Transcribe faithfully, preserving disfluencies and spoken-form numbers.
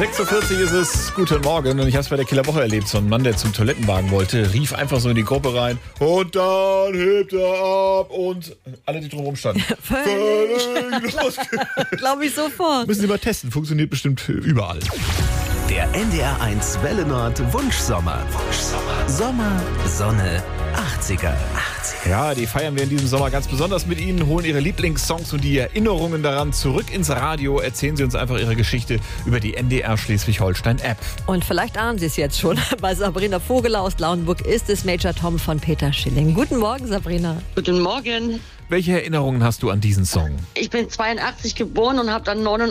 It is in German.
sechs Uhr vierzig ist es. Guten Morgen. Und ich habe es bei der Killerwoche erlebt. So ein Mann, der zum Toilettenwagen wollte, rief einfach so in die Gruppe rein. Und dann hebt er ab. Und alle, die drumherum standen. Völlig los. Glaube ich sofort. Müssen Sie mal testen. Funktioniert bestimmt überall. Der N D R eins Welle Nord Wunschsommer. Wunschsommer. Sommer, Sonne, achtziger. achtziger. Ja, die feiern wir in diesem Sommer ganz besonders mit Ihnen, holen Ihre Lieblingssongs und die Erinnerungen daran zurück ins Radio. Erzählen Sie uns einfach Ihre Geschichte über die N D R Schleswig-Holstein-App. Und vielleicht ahnen Sie es jetzt schon. Bei Sabrina Vogeler aus Lauenburg ist es Major Tom von Peter Schilling. Guten Morgen, Sabrina. Guten Morgen. Welche Erinnerungen hast du an diesen Song? Ich bin zweiundachtzig geboren und habe dann neunundachtzig